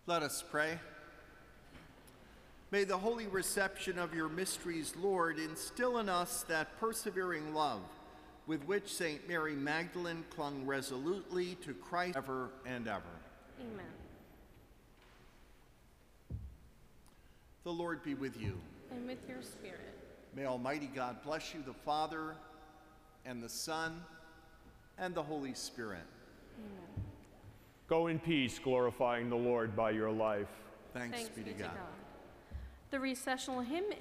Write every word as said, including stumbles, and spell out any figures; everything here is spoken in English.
Let us pray. May the holy reception of your mysteries, Lord, instill in us that persevering love with which Saint Mary Magdalene clung resolutely to Christ ever and ever. Amen. The Lord be with you. And with your spirit. May Almighty God bless you, the Father, and the Son, and the Holy Spirit. Amen. Go in peace, glorifying the Lord by your life. Thanks, Thanks be to God. The recessional hymn